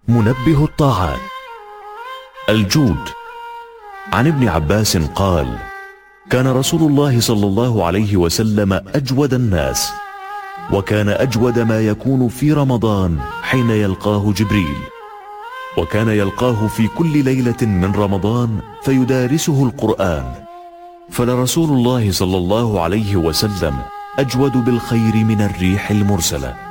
منبه الطاعات. الجود. عن ابن عباس قال: كان رسول الله صلى الله عليه وسلم أجود الناس، وكان أجود ما يكون في رمضان حين يلقاه جبريل، وكان يلقاه في كل ليلة من رمضان فيدارسه القرآن، فلرسول الله صلى الله عليه وسلم أجود بالخير من الريح المرسلة.